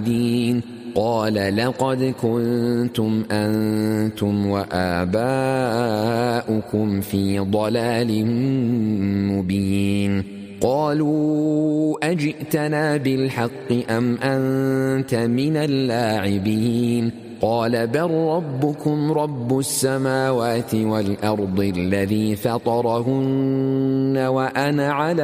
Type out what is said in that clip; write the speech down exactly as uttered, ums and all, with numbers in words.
قال لقد كنتم أنتم وآباؤكم في ضلال مبين قالوا أجئتنا بالحق أم أنت من اللاعبين قال بل ربكم رب السماوات والأرض الذي فطرهن وأنا على